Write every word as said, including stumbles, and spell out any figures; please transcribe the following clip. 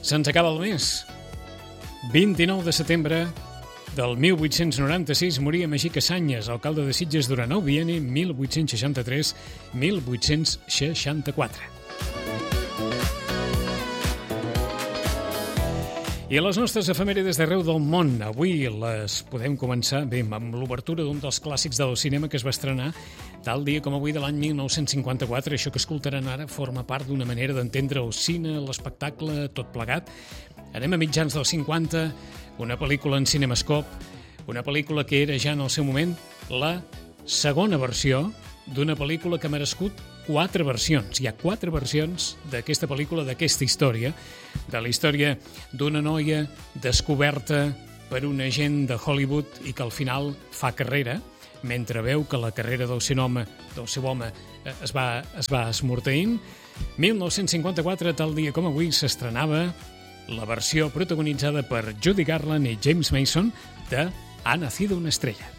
Se'ns acaba el mes. vint-i-nou de setembre del mil vuit-cents noranta-sis moria Magí Cassanyes, alcalde de Sitges durant el bienni mil vuit-cents seixanta-tres a mil vuit-cents seixanta-quatre. I a les nostres efemèrides d'arreu del món, avui les podem començar bé amb l'obertura d'un dels clàssics del cinema que es va estrenar tal dia com avui de l'any mil nou-cents cinquanta-quatre. Això que escoltaran ara forma part d'una manera d'entendre el cine, l'espectacle, tot plegat. Anem a mitjans dels cinquanta, una pel·lícula en Cinemascope, una pel·lícula que era ja en el seu moment la segona versió d'una pel·lícula que ha merescut quatre versions. Hi ha quatre versions d'aquesta pel·lícula, d'aquesta història, de la història d'una noia descoberta per un agent de Hollywood i que al final fa carrera, mentre veu que la carrera del seu home, del seu home es va, es va esmorteint. mil nou-cents cinquanta-quatre, tal dia com avui, s'estrenava la versió protagonitzada per Judy Garland i James Mason de Ha nacido una estrella.